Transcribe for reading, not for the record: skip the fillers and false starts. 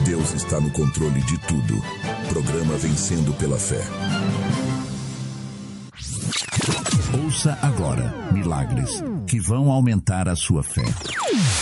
Deus está no controle de tudo. Programa Vencendo pela Fé. Ouça agora milagres que vão aumentar a sua fé.